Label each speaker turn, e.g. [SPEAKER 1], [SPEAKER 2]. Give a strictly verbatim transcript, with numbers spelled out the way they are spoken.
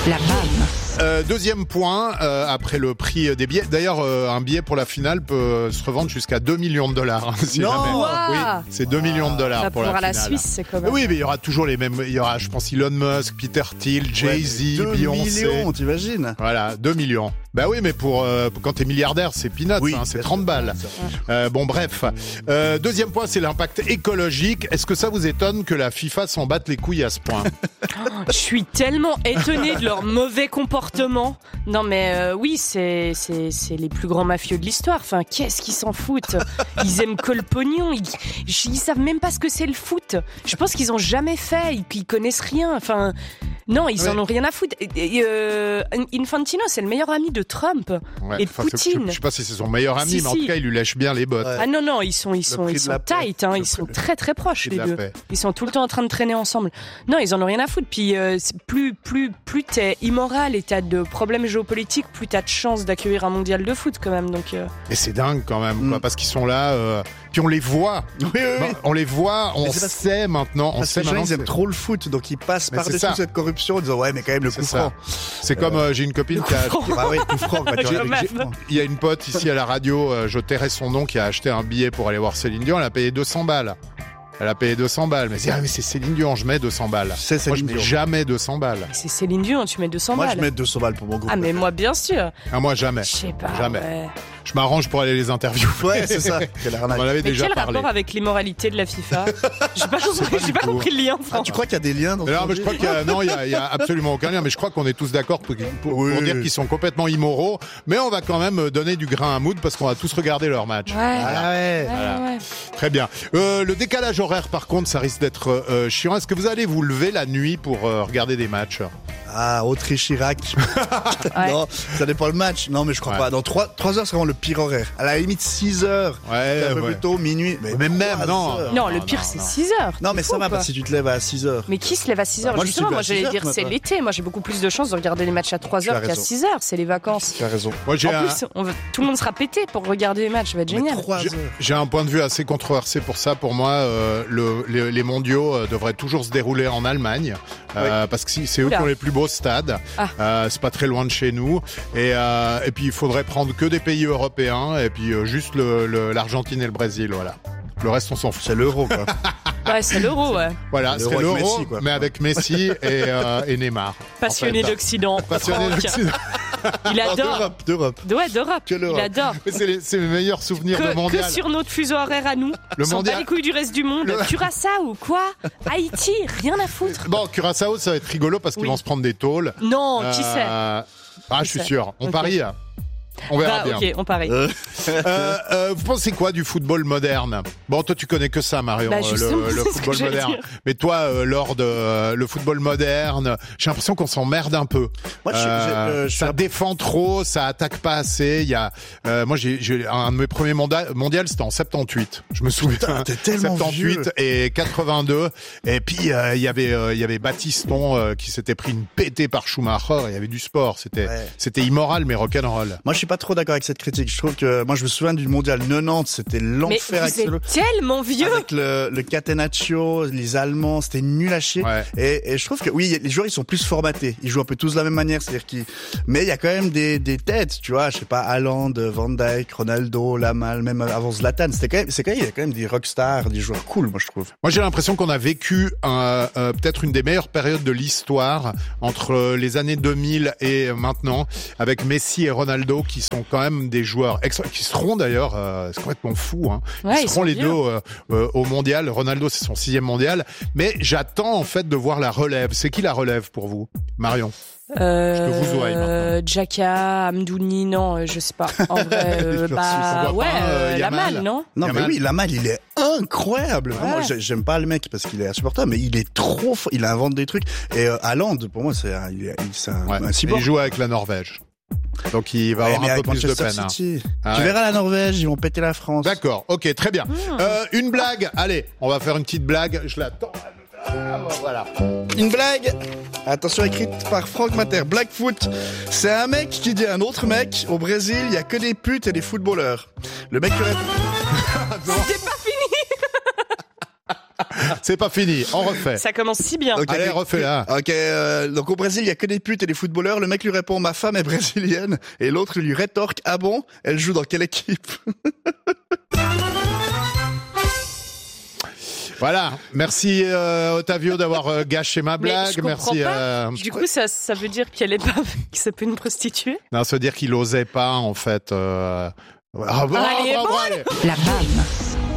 [SPEAKER 1] La B A M.
[SPEAKER 2] Euh, deuxième point, euh, après le prix des billets. D'ailleurs, euh, un billet pour la finale peut se revendre jusqu'à deux millions de dollars. Hein, si
[SPEAKER 3] non,
[SPEAKER 2] jamais.
[SPEAKER 1] Wow.
[SPEAKER 2] Oui, c'est deux millions de dollars
[SPEAKER 1] Ça
[SPEAKER 2] pour
[SPEAKER 1] pour
[SPEAKER 2] la
[SPEAKER 1] la
[SPEAKER 2] finale.
[SPEAKER 1] Suisse, c'est quand même.
[SPEAKER 2] Oui, mais il y aura toujours les mêmes. Il y aura, je pense, Elon Musk, Peter Thiel, Jay-Z,
[SPEAKER 3] deux
[SPEAKER 2] Beyoncé.
[SPEAKER 3] millions, t'imagines?
[SPEAKER 2] Voilà, deux millions. Bah oui, mais pour, euh, pour quand t'es milliardaire, c'est peanuts,
[SPEAKER 3] Oui,
[SPEAKER 2] hein, c'est
[SPEAKER 3] bien
[SPEAKER 2] trente
[SPEAKER 3] sûr.
[SPEAKER 2] balles. Euh, bon, bref. Euh, deuxième point, c'est l'impact écologique. Est-ce que ça vous étonne que la FIFA s'en batte les couilles à ce point?
[SPEAKER 1] Je suis tellement étonnée de leur mauvais comportement. Non mais euh, oui, c'est, c'est, c'est les plus grands mafieux de l'histoire. Enfin, qu'est-ce qu'ils s'en foutent? Ils aiment que le pognon. Ils, ils savent même pas ce que c'est le foot. Je pense qu'ils ont jamais fait. Ils, ils connaissent rien. Enfin, non, ils
[SPEAKER 2] Ouais.
[SPEAKER 1] en ont rien à foutre. Et, et, euh, Infantino, c'est le meilleur ami de Trump
[SPEAKER 2] Ouais,
[SPEAKER 1] et de
[SPEAKER 2] enfin, c'est-
[SPEAKER 1] Poutine.
[SPEAKER 2] Je, je sais pas si c'est son meilleur ami,
[SPEAKER 1] Si,
[SPEAKER 2] mais en
[SPEAKER 1] si.
[SPEAKER 2] tout cas, il lui lèche bien les bottes.
[SPEAKER 3] Ouais.
[SPEAKER 1] Ah non, non, ils sont, ils sont,
[SPEAKER 3] prix
[SPEAKER 1] ils
[SPEAKER 3] de
[SPEAKER 1] sont
[SPEAKER 3] la paix.
[SPEAKER 1] tight, hein,
[SPEAKER 3] Le
[SPEAKER 1] ils sont
[SPEAKER 3] prix-
[SPEAKER 1] très très proches
[SPEAKER 2] prix
[SPEAKER 1] les
[SPEAKER 2] de la
[SPEAKER 1] deux.
[SPEAKER 2] paix.
[SPEAKER 1] Ils sont tout le temps en train de traîner ensemble. Non, ils en ont rien à foutre. Puis euh, c'est plus, plus, plus t'es immoral et t'as de problèmes géopolitiques, plus t'as de chances d'accueillir un mondial de foot quand même. Donc, euh...
[SPEAKER 2] Et c'est dingue quand même, quoi,
[SPEAKER 3] Mm.
[SPEAKER 2] parce qu'ils sont là, euh, puis on les voit.
[SPEAKER 3] Oui, oui, oui.
[SPEAKER 2] Bon, on les voit, on
[SPEAKER 3] Mais c'est parce-
[SPEAKER 2] sait maintenant, on
[SPEAKER 3] Parce que
[SPEAKER 2] sait
[SPEAKER 3] les gens,
[SPEAKER 2] maintenant.
[SPEAKER 3] ils aiment
[SPEAKER 2] c'est-
[SPEAKER 3] trop le foot, donc ils passent
[SPEAKER 2] Mais c'est
[SPEAKER 3] par-dessus
[SPEAKER 2] ça.
[SPEAKER 3] cette corruption en disant ouais, mais quand même le
[SPEAKER 2] C'est
[SPEAKER 3] coup
[SPEAKER 2] ça.
[SPEAKER 3] franc.
[SPEAKER 2] C'est comme euh, j'ai une copine qui a.
[SPEAKER 3] Ah oui, coup franc. Bah, tu vois,
[SPEAKER 1] Quand
[SPEAKER 3] avec-
[SPEAKER 1] même.
[SPEAKER 2] Il y a une pote ici à la radio, euh, je tairai son nom, qui a acheté un billet pour aller voir Céline Dion. Elle a payé deux cents balles. Elle a payé deux cents balles. Mais c'est, ah, mais c'est Céline Dion, je mets deux cents balles.
[SPEAKER 3] C'est
[SPEAKER 2] Moi, je
[SPEAKER 3] Céline
[SPEAKER 2] mets
[SPEAKER 3] Dion.
[SPEAKER 2] jamais deux cents balles.
[SPEAKER 1] c'est Céline Dion, tu mets deux cents
[SPEAKER 3] Moi,
[SPEAKER 1] balles.
[SPEAKER 3] je mets deux cents balles pour mon groupe.
[SPEAKER 1] Ah mais moi bien sûr.
[SPEAKER 2] Ah, moi, jamais.
[SPEAKER 1] Je sais pas.
[SPEAKER 2] Jamais.
[SPEAKER 1] ouais.
[SPEAKER 2] Je m'arrange pour aller les interviewer.
[SPEAKER 3] Ouais, c'est ça. Quelle
[SPEAKER 2] On
[SPEAKER 3] arnaque.
[SPEAKER 2] en avait
[SPEAKER 1] Mais
[SPEAKER 2] déjà
[SPEAKER 1] quel
[SPEAKER 2] parlé.
[SPEAKER 1] rapport avec l'immoralité de la FIFA? J'ai pas compris, j'ai pas
[SPEAKER 2] du tout.
[SPEAKER 1] compris le lien.
[SPEAKER 3] Ah,
[SPEAKER 1] Franck.
[SPEAKER 3] tu crois qu'il y a des liens dans
[SPEAKER 2] Non,
[SPEAKER 3] ce
[SPEAKER 2] mais je crois qu'il y a, non, il y a, il y a absolument aucun lien. Mais je crois qu'on est tous d'accord pour, pour,
[SPEAKER 3] Oui.
[SPEAKER 2] pour dire qu'ils sont complètement immoraux. Mais on va quand même donner du grain à moudre parce qu'on va tous regarder leur match.
[SPEAKER 1] Ouais.
[SPEAKER 3] Ah ouais.
[SPEAKER 1] Ouais, ouais.
[SPEAKER 2] Très bien. Euh, le décalage horaire, par contre, ça risque d'être euh, chiant. Est-ce que vous allez vous lever la nuit pour euh, regarder des matchs?
[SPEAKER 3] Ah, Autriche-Irak.
[SPEAKER 1] Ouais.
[SPEAKER 3] Non, ça dépend le match. Non, mais je crois
[SPEAKER 2] Ouais.
[SPEAKER 3] pas. Dans trois heures, c'est vraiment le pire horaire. À la limite, six heures.
[SPEAKER 2] Ouais,
[SPEAKER 3] un peu
[SPEAKER 2] ouais.
[SPEAKER 3] plus tôt, minuit. Mais
[SPEAKER 2] Mais même,
[SPEAKER 3] trois
[SPEAKER 2] non.
[SPEAKER 3] heures.
[SPEAKER 1] Non,
[SPEAKER 2] Non,
[SPEAKER 1] le pire
[SPEAKER 2] non,
[SPEAKER 1] c'est
[SPEAKER 2] non.
[SPEAKER 1] six heures.
[SPEAKER 3] Non, mais
[SPEAKER 1] C'est
[SPEAKER 3] ça
[SPEAKER 1] fou,
[SPEAKER 3] va,
[SPEAKER 1] quoi.
[SPEAKER 3] parce que si tu te lèves à six heures.
[SPEAKER 1] Mais qui se lève à six heures?
[SPEAKER 3] Moi, je
[SPEAKER 1] Justement,
[SPEAKER 3] suis
[SPEAKER 1] moi
[SPEAKER 3] à six
[SPEAKER 1] j'allais
[SPEAKER 3] heures
[SPEAKER 1] dire
[SPEAKER 3] ce
[SPEAKER 1] c'est
[SPEAKER 3] matin.
[SPEAKER 1] l'été. Moi j'ai beaucoup plus de chances de regarder les matchs à trois
[SPEAKER 3] Tu as
[SPEAKER 1] heures qu'à
[SPEAKER 3] raison.
[SPEAKER 1] six heures. C'est les vacances.
[SPEAKER 3] Tu as raison.
[SPEAKER 2] Moi, j'ai
[SPEAKER 1] En
[SPEAKER 2] un,
[SPEAKER 1] plus, on veut- tout le monde sera pété pour regarder les matchs. Ça va être
[SPEAKER 3] Mais
[SPEAKER 1] génial.
[SPEAKER 3] trois
[SPEAKER 2] j'ai-
[SPEAKER 3] heures.
[SPEAKER 2] j'ai un point de vue assez controversé pour ça. Pour moi, euh, le, les, les mondiaux euh, devraient toujours se dérouler en Allemagne. Euh, parce que si- c'est eux
[SPEAKER 1] Oula.
[SPEAKER 2] qui ont les plus beaux stades.
[SPEAKER 1] Ah.
[SPEAKER 2] Euh, c'est pas très loin de chez nous. Et, euh, et puis, il faudrait prendre que des pays européens. Et puis, euh, juste le, le- l'Argentine et le Brésil. Voilà. Le reste, on s'en fout.
[SPEAKER 3] C'est l'euro, quoi.
[SPEAKER 1] Ouais, c'est l'euro, ouais.
[SPEAKER 2] Voilà,
[SPEAKER 3] L'euro
[SPEAKER 2] c'est
[SPEAKER 3] avec
[SPEAKER 2] l'euro,
[SPEAKER 3] Messi, quoi.
[SPEAKER 2] mais avec Messi et, euh, et Neymar.
[SPEAKER 1] Passionné
[SPEAKER 2] En fait.
[SPEAKER 1] d'Occident.
[SPEAKER 2] Passionné
[SPEAKER 1] Franck.
[SPEAKER 2] d'Occident.
[SPEAKER 1] Il
[SPEAKER 3] Non,
[SPEAKER 1] adore.
[SPEAKER 3] D'Europe, d'Europe.
[SPEAKER 1] Ouais, d'Europe.
[SPEAKER 3] Que l'Europe.
[SPEAKER 1] Il adore.
[SPEAKER 2] Mais c'est, les, c'est mes meilleurs souvenirs de
[SPEAKER 1] Que,
[SPEAKER 2] mondial.
[SPEAKER 1] que sur notre fuseau horaire à nous.
[SPEAKER 2] Le
[SPEAKER 1] On s'en bat
[SPEAKER 2] mondial-
[SPEAKER 1] les couilles du reste du monde.
[SPEAKER 2] Le-
[SPEAKER 1] Curaçao ou quoi? Haïti, rien à foutre.
[SPEAKER 2] Bon, Curaçao, ça va être rigolo parce qu'ils
[SPEAKER 1] Oui.
[SPEAKER 2] vont se prendre des tôles.
[SPEAKER 1] Non, qui
[SPEAKER 2] Euh,
[SPEAKER 1] sait?
[SPEAKER 2] Ah, je suis
[SPEAKER 1] sait.
[SPEAKER 2] sûr. On
[SPEAKER 1] Ok.
[SPEAKER 2] parie. hein. On verra
[SPEAKER 1] Bah,
[SPEAKER 2] bien.
[SPEAKER 1] ok, on parie.
[SPEAKER 3] Euh,
[SPEAKER 2] Euh, euh, vous pensez quoi du football moderne? Bon, toi, tu connais que ça, Marion,
[SPEAKER 1] Bah,
[SPEAKER 2] euh,
[SPEAKER 1] justement,
[SPEAKER 2] le, le
[SPEAKER 1] c'est ce que
[SPEAKER 2] football
[SPEAKER 1] j'allais
[SPEAKER 2] moderne.
[SPEAKER 1] dire.
[SPEAKER 2] Mais toi, euh, Lord, euh, le football moderne, j'ai l'impression qu'on s'emmerde un peu.
[SPEAKER 3] Moi, je suis-
[SPEAKER 2] Euh,
[SPEAKER 3] j'ai- euh, je suis
[SPEAKER 2] ça
[SPEAKER 3] un-
[SPEAKER 2] défend trop, ça attaque pas assez. Il y a, euh, moi, j'ai, j'ai un de mes premiers monda- mondiales, c'était en soixante-dix-huit. Je me souviens.
[SPEAKER 3] Putain, t'es tellement
[SPEAKER 2] soixante-dix-huit
[SPEAKER 3] vieux.
[SPEAKER 2] et quatre-vingt-deux. Et puis euh, il y avait, euh, il y avait Battiston euh, qui s'était pris une pétée par Schumacher. Il y avait du sport. C'était,
[SPEAKER 3] Ouais.
[SPEAKER 2] c'était immoral mais rock'n'roll.
[SPEAKER 3] Moi, je suis pas trop d'accord avec cette critique. Je trouve que, moi, je me souviens du mondial quatre-vingt-dix, c'était
[SPEAKER 1] Mais
[SPEAKER 3] l'enfer avec
[SPEAKER 1] vous
[SPEAKER 3] ce-
[SPEAKER 1] êtes tellement vieux.
[SPEAKER 3] Avec le, le Catenaccio, les Allemands, c'était nul à chier.
[SPEAKER 2] Ouais.
[SPEAKER 3] Et, et je trouve que oui, les joueurs ils sont plus formatés. Ils jouent un peu tous de la même manière, c'est-à-dire qu'ils. Mais il y a quand même des, des têtes, tu vois. Je sais pas, Haaland, Van Dijk, Ronaldo, Lamal, même avant Zlatan. C'était quand même, c'est quand même, il y a quand même des rockstars, des joueurs cool, moi je trouve.
[SPEAKER 2] Moi, j'ai l'impression qu'on a vécu un, euh, peut-être une des meilleures périodes de l'histoire entre les années deux mille et maintenant, avec Messi et Ronaldo, qui sont quand même des joueurs extra, qui seront d'ailleurs, euh, c'est complètement fou, hein.
[SPEAKER 1] Ouais,
[SPEAKER 2] ils
[SPEAKER 1] ils
[SPEAKER 2] seront
[SPEAKER 1] sont
[SPEAKER 2] les
[SPEAKER 1] vieux.
[SPEAKER 2] deux euh, euh, au mondial. Ronaldo, c'est son sixième mondial. Mais j'attends en fait de voir la relève. C'est qui la relève pour vous, Marion?
[SPEAKER 1] Euh,
[SPEAKER 2] Je te vous ouaille maintenant.
[SPEAKER 1] Djaka, Amdouni, non, euh, je sais pas. En vrai, euh,
[SPEAKER 3] Je
[SPEAKER 1] bah
[SPEAKER 2] vois
[SPEAKER 1] ouais,
[SPEAKER 2] pas, euh,
[SPEAKER 1] euh, la
[SPEAKER 2] Yamal.
[SPEAKER 1] malle, non?
[SPEAKER 3] Non,
[SPEAKER 2] Yamal.
[SPEAKER 3] mais oui, Lamal, il est incroyable. Vraiment,
[SPEAKER 1] Ouais.
[SPEAKER 3] j'ai- j'aime pas le mec parce qu'il est insupportable, mais il est trop fort. Il invente des trucs. Et euh, Haaland, pour moi, c'est un, il est, il- c'est un,
[SPEAKER 2] Ouais.
[SPEAKER 3] un
[SPEAKER 2] Et
[SPEAKER 3] cyborg.
[SPEAKER 2] il joue avec la Norvège. Donc il va
[SPEAKER 3] Ouais,
[SPEAKER 2] avoir
[SPEAKER 3] mais
[SPEAKER 2] un peu
[SPEAKER 3] avec
[SPEAKER 2] plus de
[SPEAKER 3] Manchester
[SPEAKER 2] peine. hein.
[SPEAKER 3] City.
[SPEAKER 2] Ah
[SPEAKER 3] Tu
[SPEAKER 2] ouais.
[SPEAKER 3] verras la Norvège, ils vont péter la France.
[SPEAKER 2] D'accord, ok, très bien.
[SPEAKER 1] Hmm.
[SPEAKER 2] Euh, une blague, allez, on va faire une petite blague, je l'attends. Ah, voilà.
[SPEAKER 3] Une blague. Attention, écrite par Franck Mater. Blackfoot. C'est un mec qui dit à un autre mec, au Brésil, il y a que des putes et des footballeurs. Le mec qui répond.
[SPEAKER 1] C'était pas fini.
[SPEAKER 2] C'est pas fini, on refait.
[SPEAKER 1] Ça commence si bien.
[SPEAKER 3] Ok,
[SPEAKER 2] Allez,
[SPEAKER 3] mais-
[SPEAKER 2] refais-la.
[SPEAKER 3] Ok, euh, donc au Brésil, il y a que des putes et des footballeurs. Le mec lui répond, ma femme est brésilienne. Et l'autre lui rétorque, ah bon? Elle joue dans quelle équipe?
[SPEAKER 2] Voilà, merci euh, Ottavio d'avoir euh, gâché ma
[SPEAKER 1] Mais
[SPEAKER 2] blague.
[SPEAKER 1] je comprends
[SPEAKER 2] Merci.
[SPEAKER 1] pas.
[SPEAKER 2] euh,
[SPEAKER 1] Du coup, ça, ça veut dire qu'elle est pas, que ça peut une prostituée.
[SPEAKER 2] Non, ça veut dire qu'il osait pas en fait. Euh... Ah, bon,
[SPEAKER 1] Allez,
[SPEAKER 2] bon,
[SPEAKER 1] bon,
[SPEAKER 2] bon, allez.
[SPEAKER 4] La B A M.